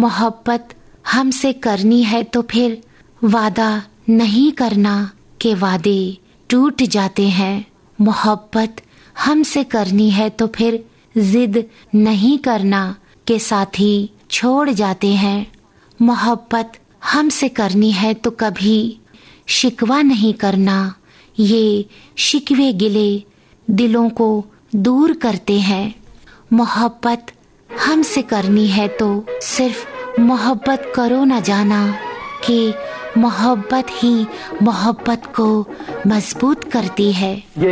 मोहब्बत हमसे करनी है तो फिर वादा नहीं करना के वादे टूट जाते हैं। मोहब्बत हमसे करनी है तो फिर जिद नहीं करना के साथी छोड़ जाते हैं। मोहब्बत हमसे करनी है तो कभी शिकवा नहीं करना, ये शिकवे गिले दिलों को दूर करते हैं। मोहब्बत हमसे करनी है तो सिर्फ मोहब्बत करो न जाना कि मोहब्बत ही मोहब्बत को मजबूत करती है।